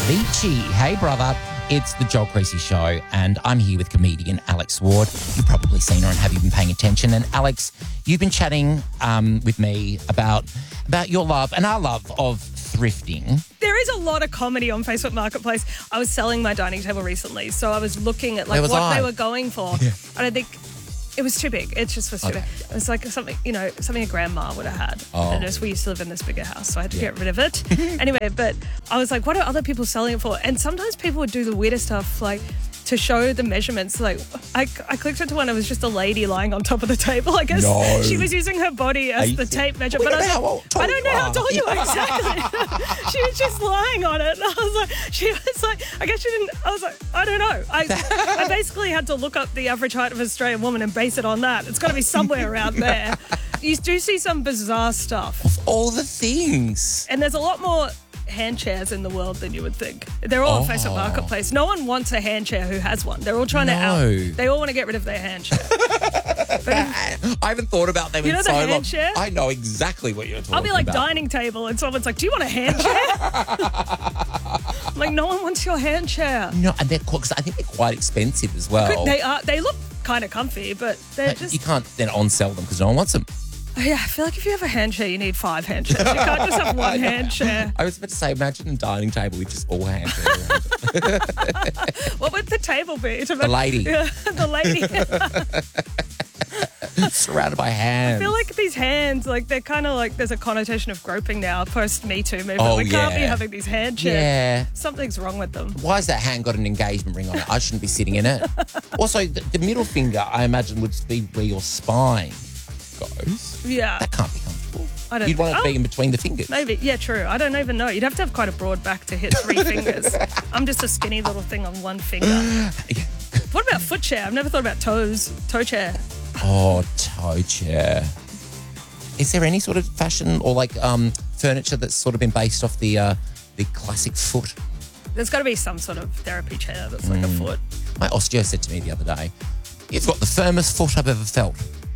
Avicii. Hey, brother. It's the Joel Creasy Show, and I'm here with comedian Alex Ward. You've probably seen her, and have you been paying attention? And Alex, you've been chatting with me about your love and our love of thrifting. There is a lot of comedy on Facebook Marketplace. I was selling my dining table recently, so I was looking at what they were going for. Yeah. And I think it was too big. It just was too big. It was like something a grandma would have had. Oh. And we used to live in this bigger house, so I had to get rid of it. Anyway, but I was like, what are other people selling it for? And sometimes people would do the weirdest stuff, like to show the measurements. Like I clicked into one, it was just a lady lying on top of the table. I guess she was using her body as the tape measure. But I don't know how tall you are exactly. She was just lying on it. And I guess she didn't. I was like, I don't know. I basically had to look up the average height of an Australian woman and base it on that. It's got to be somewhere around there. You do see some bizarre stuff. Of all the things. And there's a lot more hand chairs in the world than you would think. They're all on Facebook Marketplace. No one wants a hand chair who has one. They're all trying to they all want to get rid of their hand chair. I haven't thought about them in so long. You know the hand chair? I know exactly what you're talking about. I'll be like dining table and someone's like, do you want a hand chair? I'm like, no one wants your hand chair. No, and they're because I think they're quite expensive as well. They look kind of comfy, but you can't then on-sell them because no one wants them. Yeah, I feel like if you have a hand chair, you need 5 hand chairs. You can't just have one hand chair. I was about to say, imagine a dining table with just all hand chairs around it. What would the table be? The lady. Yeah, the lady. Surrounded by hands. I feel like these hands, like they're kind of like there's a connotation of groping now, post Me Too movement. We can't be having these hand chairs. Yeah. Something's wrong with them. Why has that hand got an engagement ring on it? I shouldn't be sitting in it. Also, the middle finger, I imagine, would be where your spine goes. Yeah. That can't be comfortable. You'd want it to be in between the fingers. Maybe. Yeah, true. I don't even know. You'd have to have quite a broad back to hit 3 fingers. I'm just a skinny little thing on 1 finger. What about foot chair? I've never thought about toes. Toe chair. Oh, toe chair. Is there any sort of fashion or like furniture that's sort of been based off the classic foot? There's got to be some sort of therapy chair that's like a foot. My osteo said to me the other day, "You've got the firmest foot I've ever felt."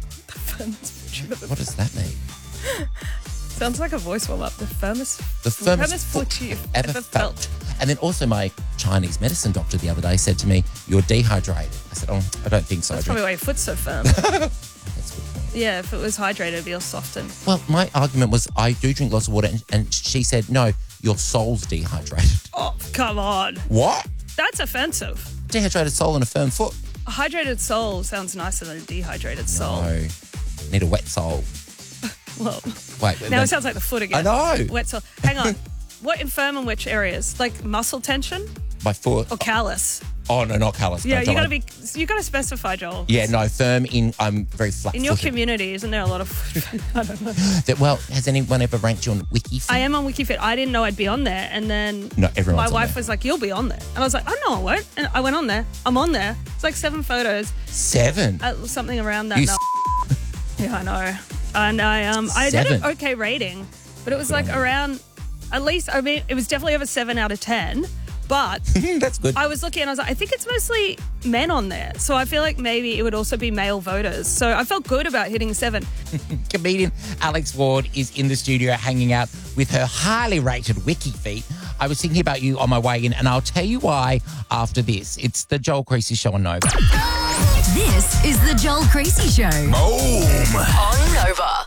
What does that mean? Sounds like a voice warm-up. The firmest foot you've ever felt. And then also my Chinese medicine doctor the other day said to me, "You're dehydrated." I said, "Oh, I don't think so." That's probably why your foot's so firm. That's a good point. Yeah, if it was hydrated, it'd be all softened. Well, my argument was I do drink lots of water, and she said, "No, your soul's dehydrated." Oh, come on. What? That's offensive. Dehydrated soul and a firm foot. A hydrated soul sounds nicer than a dehydrated soul. No. Need a wet soul. Well, wait. Now it sounds like the foot again. I know. Wet soul. Hang on. What infirm in which areas? Like muscle tension? My foot. Or callus? Oh no, not callus. Yeah, you gotta specify, Joel. Yeah, no, firm in. I'm very flat. In your community, isn't there a lot of? I don't know. Well, has anyone ever ranked you on WikiFit? I am on WikiFit. I didn't know I'd be on there, and then my wife was like, "You'll be on there," and I was like, "Oh no, I won't." And I went on there. I'm on there. It's like 7 photos. 7. Something around that. Yeah, I know. And I did an okay rating, but it was like around, at least, I mean, it was definitely over 7 out of 10. But that's good. I was looking and I was like, I think it's mostly men on there. So I feel like maybe it would also be male voters. So I felt good about hitting 7. Comedian Alex Ward is in the studio hanging out with her highly rated WikiFeet. I was thinking about you on my way in, and I'll tell you why after this. It's the Joel Creasy Show on Nova. This is the Joel Creasy Show. Boom! On Nova.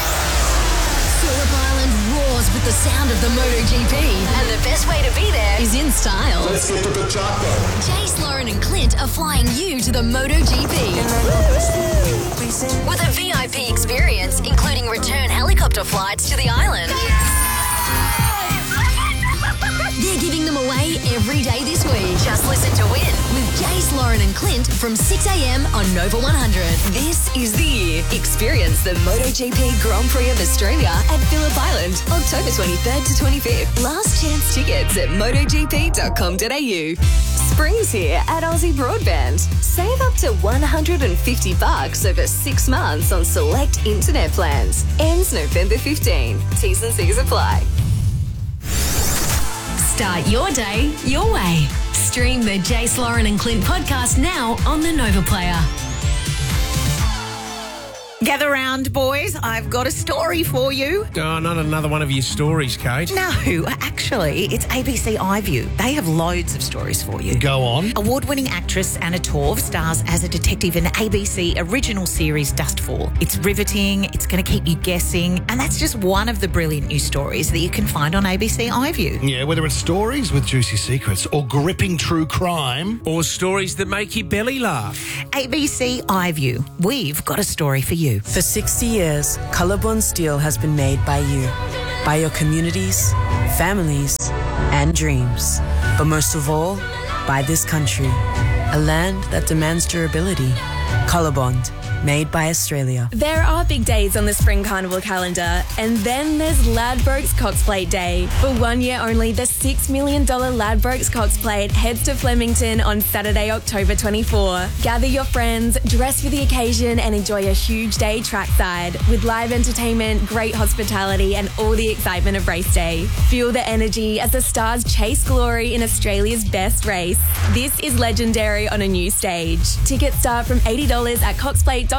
Phillip Island roars with the sound of the MotoGP, and the best way to be there is in style. Let's get to the chopper. Jace, Lauren and Clint are flying you to the MotoGP with a VIP experience, including return helicopter flights to the island. They're giving them away every day this week. Just listen to win with Jace, Lauren and Clint from 6 a.m. on Nova 100. This is the year. Experience the MotoGP Grand Prix of Australia at Phillip Island, October 23rd to 25th. Last chance tickets at motogp.com.au. Spring's here at Aussie Broadband. Save up to $150 over 6 months on select internet plans. Ends November 15. T's and C's apply. Start your day your way. Stream the Jace, Lauren and Clint podcast now on the Nova Player. Gather round, boys. I've got a story for you. Oh, not another one of your stories, Kate. No, actually, it's ABC iView. They have loads of stories for you. Go on. Award-winning actress Anna Torv stars as a detective in the ABC original series Dustfall. It's riveting, it's going to keep you guessing, and that's just one of the brilliant new stories that you can find on ABC iView. Yeah, whether it's stories with juicy secrets or gripping true crime. Or stories that make your belly laugh. ABC iView. We've got a story for you. For 60 years, Colorbond Steel has been made by you, by your communities, families, and dreams. But most of all, by this country, a land that demands durability. Colorbond, made by Australia. There are big days on the Spring Carnival calendar, and then there's Ladbrokes Cox Plate Day. For 1 year only, the $6 million Ladbrokes Cox Plate heads to Flemington on Saturday, October 24. Gather your friends, dress for the occasion, and enjoy a huge day trackside with live entertainment, great hospitality, and all the excitement of race day. Feel the energy as the stars chase glory in Australia's best race. This is legendary on a new stage. Tickets start from $80 at coxplate.com.au.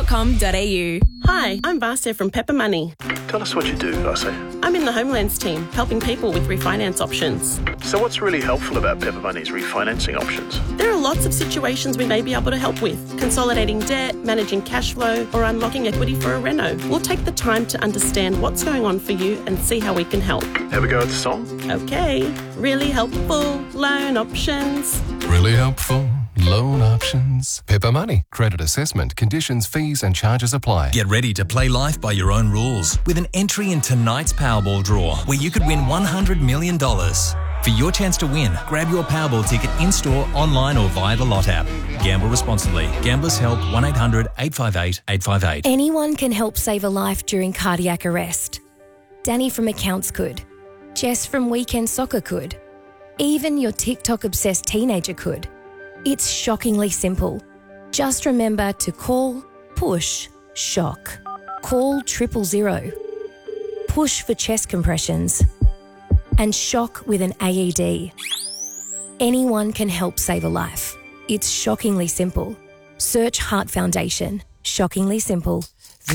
Hi, I'm Varsa from Pepper Money. Tell us what you do, Varsa. I'm in the Homelands team, helping people with refinance options. So what's really helpful about Pepper Money's refinancing options? There are lots of situations we may be able to help with. Consolidating debt, managing cash flow, or unlocking equity for a reno. We'll take the time to understand what's going on for you and see how we can help. Have a go at the song? Okay. Really helpful loan options. Really helpful loan options. Pepper Money. Credit assessment. Conditions, fees and charges apply. Get ready to play life by your own rules with an entry in tonight's Powerball draw where you could win $100 million. For your chance to win, grab your Powerball ticket in-store, online or via the Lot app. Gamble responsibly. Gamblers Help 1-800-858-858. Anyone can help save a life during cardiac arrest. Danny from Accounts could. Jess from Weekend Soccer could. Even your TikTok-obsessed teenager could. It's shockingly simple. Just remember to call, push, shock. Call 000. Push for chest compressions. And shock with an AED. Anyone can help save a life. It's shockingly simple. Search Heart Foundation. Shockingly simple.